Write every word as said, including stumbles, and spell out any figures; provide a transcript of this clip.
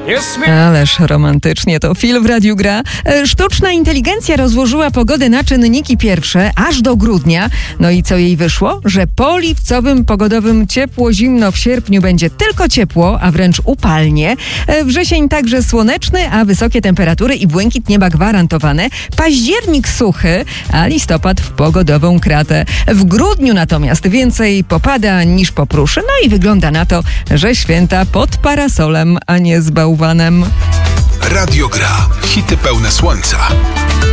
Ależ romantycznie to film w radiu gra. Sztuczna inteligencja rozłożyła pogodę na czynniki pierwsze aż do grudnia. No i co jej wyszło? Że po lipcowym pogodowym ciepło-zimno w sierpniu będzie tylko ciepło, a wręcz upalnie. Wrzesień także słoneczny, a wysokie temperatury i błękit nieba gwarantowane. Październik suchy, a listopad w pogodową kratę. W grudniu natomiast więcej popada niż popruszy. No i wygląda na to, że święta pod parasolem, a nie z bałwanem. Radio Gra. Hity pełne słońca.